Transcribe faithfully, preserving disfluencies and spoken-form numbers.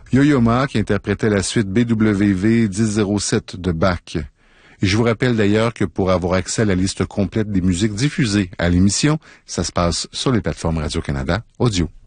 Yo-Yo Ma qui interprétait la suite B W V dix zéro sept de Bach. Et je vous rappelle d'ailleurs que pour avoir accès à la liste complète des musiques diffusées à l'émission, ça se passe sur les plateformes Radio-Canada Audio.